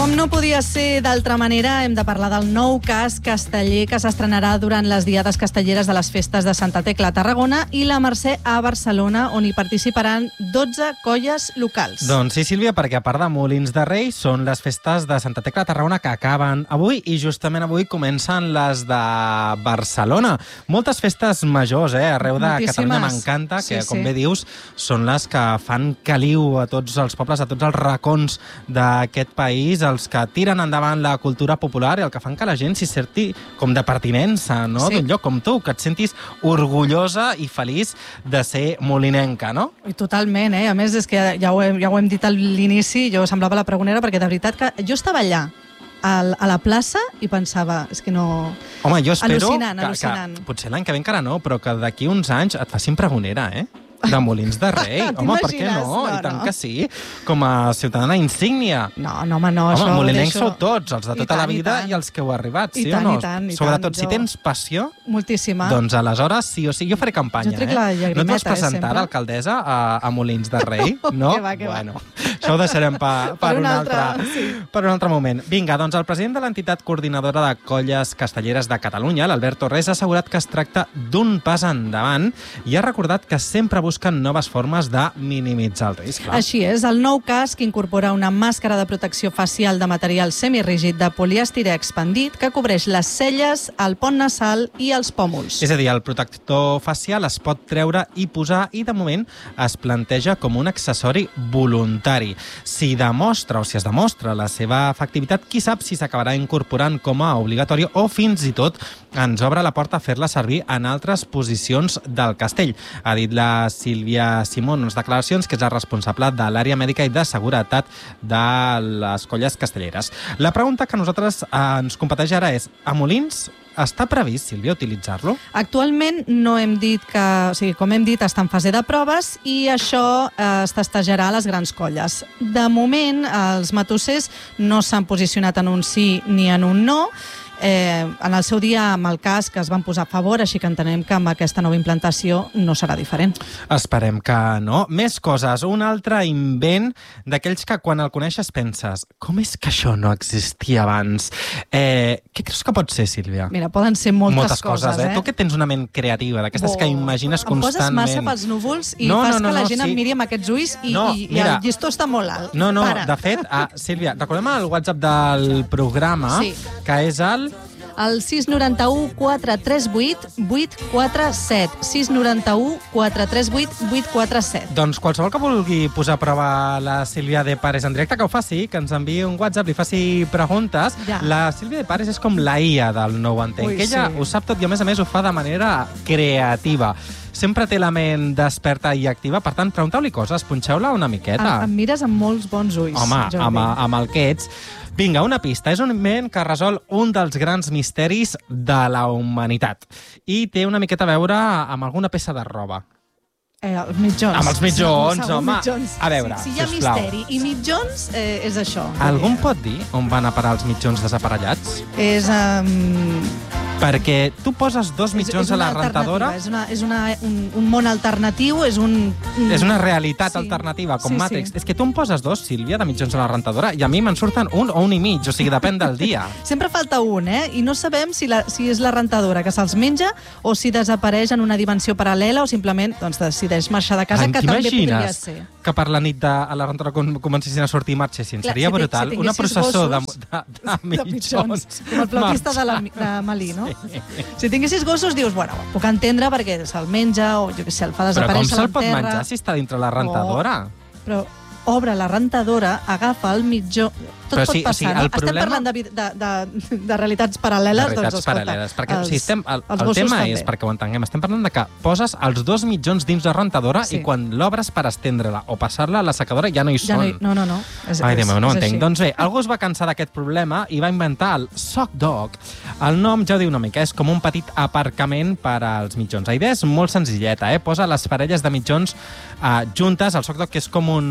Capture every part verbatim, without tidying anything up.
Com no podia ser d'altra manera, hem de parlar del nou casc casteller que s'estrenarà durant les diades castelleres de les festes de Santa Tecla a Tarragona i la Mercè a Barcelona, on hi participaran dotze colles locals. Doncs sí, Sílvia, perquè a part de Molins de Rei són les festes de Santa Tecla a Tarragona que acaben avui i justament avui comencen les de Barcelona. Moltes festes majors, eh? Arreu de Moltíssimes. Catalunya m'encanta, que Sí, com sí. bé dius, són les que fan caliu a tots els pobles, a tots els racons d'aquest país, els que tiren endavant la cultura popular i el que fan que la gent s'hi certi com de pertinença, no? Sí. D'un lloc com tu, que et sentis orgullosa i feliç de ser molinenca, no? I totalment, eh? A més, és que ja ho hem, ja ho hem dit a l'inici, jo semblava la pregonera, perquè de veritat que jo estava allà, al, a la plaça, i pensava, és que no... Home, jo espero Al·lucinant, que, al·lucinant. que potser l'any que ve encara no, però que d'aquí uns anys et facin pregonera, eh? De Molins de Rei. Home, per què T'imagines? no? No, I tant no. que sí. Com a ciutadana insígnia. No, no, home, no, Home, això ho molinencs deixo... sou tots, els de I tota tant, la i vida tant. i, els que heu arribat, I sí tant, o no? i tant, i Sobretot, tant, si jo- tens passió, Moltíssima. doncs aleshores sí o sí. Jo faré campanya, Jo trec eh? la No et llagrimeta, vols presentar eh, sempre. d'alcaldessa a, a Molins de Rei? No? Que va, que va. bueno, això ho deixarem pa, per, Per un, un altre, altre, sí. per un altre moment. Vinga, doncs el president de l'entitat coordinadora de colles castelleres de Catalunya, l'Albert Torres, ha assegurat que es tracta d'un pas endavant i ha recordat que sempre busquen noves formes de minimitzar el risc. Clar. Així és, el nou casc incorpora una màscara de protecció facial de material semirígid de polièstir expandit que cobreix les celles, el pont nasal i els pòmuls. És a dir, el protector facial es pot treure i posar i de moment es planteja com un accessori voluntari. Si demostra o si es demostra la seva efectivitat, qui sap si s'acabarà incorporant com a obligatori o fins i tot ens obre la porta a fer-la servir en altres posicions del castell. Ha dit la Sílvia Simón, unes declaracions, que és la responsable de l'àrea mèdica i de seguretat de les colles castelleres. La pregunta que a nosaltres eh, ens competeix ara és: a Molins està previst, Sílvia, utilitzar-lo? Actualment no hem dit que, o sigui, com hem dit, està en fase de proves i això eh, es testejarà a les grans colles. De moment, els matossers no s'han posicionat en un sí ni en un no. Eh, en el seu dia, amb el cas que es van posar a favor, així que entenem que amb aquesta nova implantació no serà diferent. Esperem que no. Més coses. Un altre invent d'aquells que quan el coneixes penses: com és que això no existia abans? Eh, què creus que pot ser, Sílvia? Mira, poden ser moltes, Moltes coses, eh? eh? Tu que tens una ment creativa, d'aquestes Bo, que imagines em poses constantment. massa pels núvols i No, fas no, no, que la no, gent sí. em miri amb aquests ulls i, No, i, i mira. el llistó està molt alt. No, no, Para. de fet, ah, Sílvia, recordem el WhatsApp del programa, Sí. que és el... El sis nou u quatre tres vuit vuit quatre set. sis nou u quatre tres vuit vuit quatre set. Doncs qualsevol que vulgui posar a prova la Sílvia de Pares en directe, que ho faci, que ens enviï un WhatsApp, li faci preguntes. Ja. La Sílvia de Pares és com la I A del Nou Entenc, Ui, que ella sí. ho sap tot i a més a més ho fa de manera creativa. Sempre té la ment desperta i activa, per tant, pregunteu-li coses, punxeu-la una miqueta. Em, em mires amb molts bons ulls, Home, Jordi. amb, amb el que ets. Vinga, una pista. És un invent que resol un dels grans misteris de la humanitat. I té una miqueta a veure amb alguna peça de roba. Eh, els mitjons. Amb els mitjons, Segur, home. mitjons. A veure, si, si hi ha sisplau. misteri i mitjons, eh, és això. Algú em pot dir on van a parar els mitjons desaparellats? És... Um, Perquè tu poses dos mitjons és, és a la una rentadora... alternativa, És, una, és una, un, un món alternatiu, és un... un... És una realitat Sí. alternativa, com Sí, Matrix. sí. És que tu em poses dos, Sílvia, de mitjons a la rentadora, i a mi me'n surten un o un i mig, o sigui, depèn del dia. Sempre falta un, eh? I no sabem si, la, si és la rentadora que se'ls menja o si desapareix en una dimensió paral·lela o simplement doncs, decideix marxar de casa, Ai, que també podria t'imagines ser. que per la nit de, a la rentadora com- comencessin a sortir i marxessin? Clar, Seria si ti- brutal. si Una tinguessis processó de, gossos de, de, de mitjons. Com el flautista de, la, de Malí, no? Si tinguessis gossos, dius, bueno, puc entendre perquè se'l menja o, jo què sé, el fa Però com desaparèixer, se'l pot l'enterra. menjar si està dintre la rentadora? Però obre la rentadora, agafa el mitjó... Tot Però pot sí, o passar, sigui, no? el Estem problema- parlant de, vi- de, de, de realitats paral·leles, De realitats doncs escolta... paral·leles. Perquè, els, o sigui, estem, el, els el gossos tema també. és, perquè ho entenguem, estem parlant de que poses els dos mitjons dins la rentadora Sí. i quan l'obres per estendre-la o passar-la a la secadora ja no hi Ja són. no, hi- no, no, no. És, Ai, Déu meu, no ho és entenc. així. Doncs bé, algú es va cansar d'aquest problema i va inventar el Sock Dog. El nom ja ho diu una mica, és com un petit aparcament per als mitjons. La idea és molt senzilleta, eh? Posa les parelles de mitjons uh, juntes. El Sock Dog, que és com un, com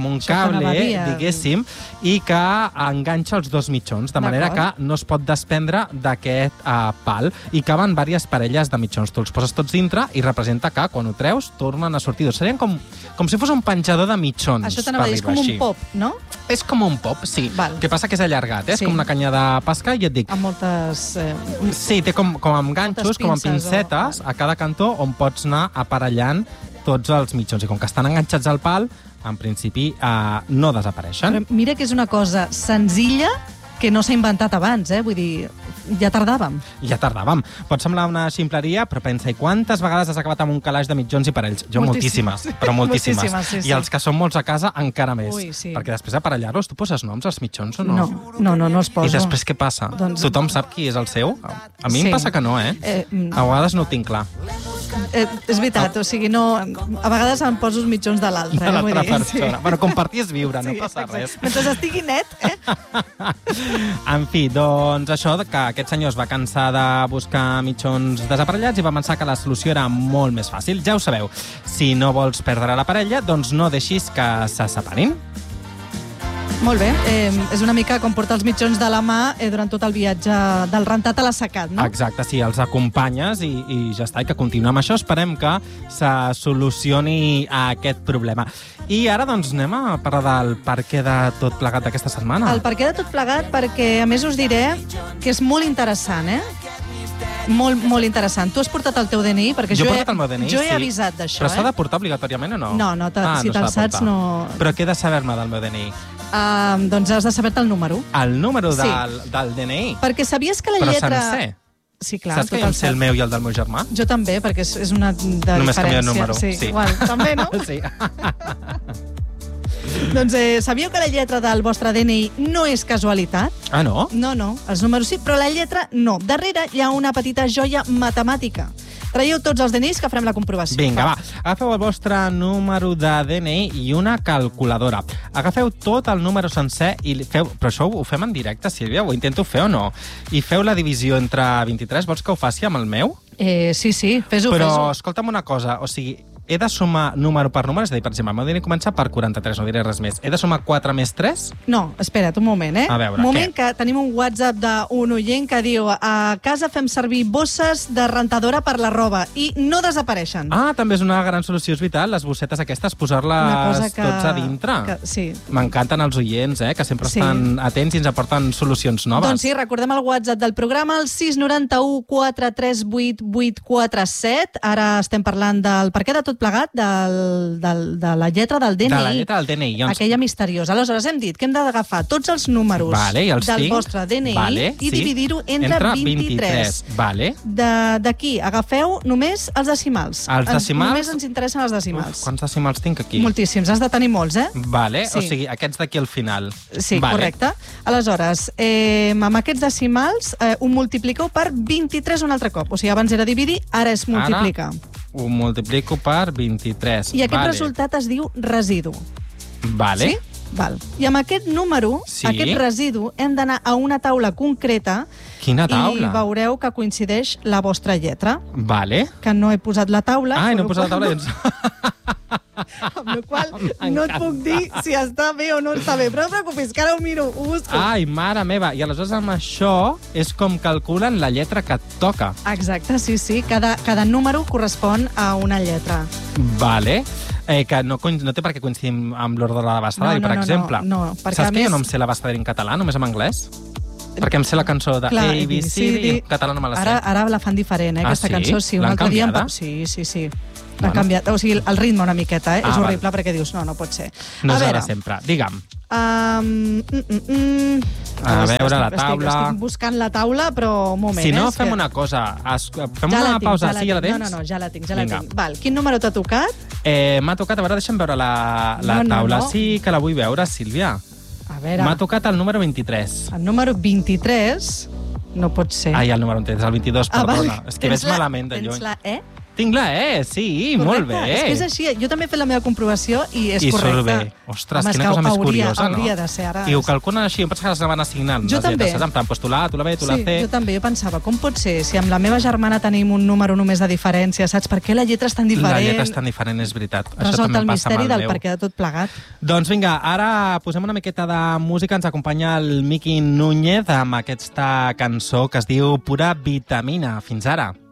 un Això t'anava cable, a dir, eh? diguéssim, i que enganxa els dos mitjons, de manera que D'acord. no es pot desprendre d'aquest uh, pal. I caben diverses parelles de mitjons. Tu els poses tots dintre i representa que, quan ho treus, tornen a sortir. Serien com, com si fos un penjador de mitjons. Això t'anava a dir, és com un pop, no? És com un pop, sí. Val. El que passa que és allargat, eh? Sí. És com una canya de pescar, i et dic... Amb moltes... Eh, Sí, té com, com amb ganxos, Moltes com amb pinces, pincetes, a cada cantó, on pots anar aparellant tots els mitjons. I com que estan enganxats al pal, en principi eh, no desapareixen. Però mira que és una cosa senzilla que no s'ha inventat abans, eh? Vull dir, ja tardàvem. Ja tardàvem. Pot semblar una ximpleria, però pensa, i quantes vegades has acabat amb un calaix de mitjons i parells? Jo moltíssimes, Moltíssimes. però moltíssimes. Moltíssimes, sí, sí. I els que són molts a casa, encara més. Ui, sí. Perquè després d'aparellar-los, tu poses noms als mitjons o no? No, no, no, no els poso. I després què passa? Doncs- Tothom sap qui és el seu? A mi Sí. em passa que no, eh? Eh, mm. A vegades no ho tinc clar. Eh, és veritat, o sigui, no... A vegades em poso els mitjons de l'altre. De Eh? l'altra Vull dir, persona. sí. Bueno, compartir és viure, no Sí, passa exacte. res. Mentre estigui net, eh? En fi, doncs això, que aquest senyor es va cansar de buscar mitjons desaparellats i va pensar que la solució era molt més fàcil. Ja ho sabeu, si no vols perdre la parella, doncs no deixis que se separin. Molt bé. Eh, és una mica com portar els mitjons de la mà eh, durant tot el viatge del rentat a l'assecat, no? Exacte, sí, els acompanyes i, i ja està, i que continuem amb això. Esperem que se solucioni aquest problema. I ara, doncs, anem a parlar del per què de tot plegat d'aquesta setmana. El per què de tot plegat, perquè a més us diré que és molt interessant, eh? Molt, molt interessant. Tu has portat el teu D N I? Perquè Jo he jo portat el meu D N I, Jo he sí. avisat d'això, Però s'ha de eh? portar obligatòriament o no? No, no, te- si s'ha te'l de saps, portar. no- Però què he de saber-me del meu D N I? Uh, doncs has de saber-te el número. El número Sí. del, del D N I? Perquè sabies que la Però lletra... sencer? Sí, clar. Saps que tot jo em el sé el cert. meu i el del meu germà? Jo també, perquè és, és una de Només diferència. canvia el número, Sí, sí. igual, també, no? Sí. Doncs eh, sabíeu que la lletra del vostre D N I no és casualitat? Ah, no? No, no, els números sí, però la lletra no. Darrere hi ha una petita joia matemàtica. Traieu tots els D N Is que farem la comprovació. Vinga, va. Agafeu el vostre número de D N I i una calculadora. Agafeu tot el número sencer i li feu... Però això ho fem en directe, Sílvia? Ho intento fer o no? I feu la divisió entre vint-i-tres. Vols que ho faci amb el meu? Eh, sí, sí, fes-ho, Però, fes-ho. escolta'm una cosa, o sigui, he de sumar número per número? És a dir, per exemple, el meu D N I comença per quaranta-tres, no diré res més. He de sumar quatre més tres? No, espera't un moment, eh? A veure, un moment què? que tenim un WhatsApp d'un oient que diu a casa fem servir bosses de rentadora per la roba i no desapareixen. Ah, també és una gran solució, és veritat, les bossetes aquestes, Una posar-les cosa que... tots a dintre. Que, sí. M'encanten els oients, eh, que sempre Sí. estan atents i ens aporten solucions noves. Doncs sí, recordem el WhatsApp del programa, el sis nou u quatre tres vuit vuit quatre set. Ara estem parlant del per què de tot plegat, del, del, de la lletra del D N I. De la lletra del D N I. Doncs... Aquella misteriosa. Aleshores, hem dit que hem d'agafar tots els números Vale, i els del tinc. vostre D N I Vale, i sí. dividir-ho entre, Entre vint-i-tres. vint-i-tres. Vale. De- D'aquí, agafeu només els decimals. Els Ens- decimals? Només ens interessen els decimals. Uf, quants decimals tinc aquí? Moltíssims, has de tenir molts, eh? Vale, Sí. o sigui, aquests d'aquí al final. Sí, vale. correcte. Aleshores, eh, amb aquests decimals eh, ho multipliqueu per vint-i-tres un altre cop. O sigui, abans era dividir, ara és multiplicar. Ho multiplico per vint-i-tres. I aquest vale. resultat es diu residu. Vale. Sí? Val. I amb aquest número, Sí. aquest residu, hem d'anar a una taula concreta Quina taula? i veureu que coincideix la vostra lletra. Vale. Que no he posat la taula. Ai, no he amb posat la qual- taula. Doncs... Amb la qual no et puc dir si està bé o no està bé. Però no et preocupis, que ara ho miro, ho busco. Ai, mare meva. I aleshores amb això és com calculen la lletra que et toca. Exacte, sí, sí. Cada, cada número correspon a una lletra. Vale. Eh, que no, coin- no té per què coincidir amb l'ordre de l'abecedari, No, no, per no, exemple. no, no, perquè Saps a que jo més- no em sé l'abecedari en català, només en anglès? Perquè em sé la cançó de Clar, A, B, C, D, i en català no me la sé. Ara, ara la fan diferent, eh, Ah, aquesta sí? cançó. Sí, un L'han altre dia em canviada? va- Sí, sí, sí. L'han Bueno. canviat. O sigui, el ritme una miqueta, eh? Ah, és horrible val. perquè dius, no, no pot ser. No a és la veure, de sempre. Digue'm. Um, mm, mm, mm. A Estic- veure, la estic- taula. Estic, estic buscant la taula, però un moment. Si no, eh, fem que- una cosa. Es, fem Ja la una tinc, pausa. ja la Sí, ja la tinc. tens? No, no, no, ja la tinc, ja Vinga. la tinc. Val, quin número t'ha tocat? Eh, M'ha tocat, a veure, deixa'm veure la, la No, no, taula. no. Sí, que la vull veure, Sílvia. A veure, M'ha tocat el número vint-i-tres. el número vint-i-tres no pot ser. Ai, el número vint-i-tres, el vint-i-dos, Ah, perdona. val. És que Tens veig la- malament de tens lluny. la E? Tinc la E, sí, Correcte. molt bé. És que és així. Jo també he fet la meva comprovació i és I correcte. surt bé. Ostres, Home, quina és que cosa més hauria, curiosa, no? hauria de ser ara. I ho calculen així, em pensa que les van assignant. Jo les també. lletres, en plan, pues tu la A, tu la B, tu la Sí, C... jo també. Jo pensava, com pot ser? Si amb la meva germana tenim un número només de diferència, saps? Per què la lletra és tan diferent? La lletra és tan diferent, és veritat. Això Resolt també el em passa misteri amb el del meu. perquè de tot plegat. Doncs vinga, ara posem una miqueta de música. Ens acompanya el Miqui Núñez amb aquesta cançó que es diu Pura Vitamina. Fins ara.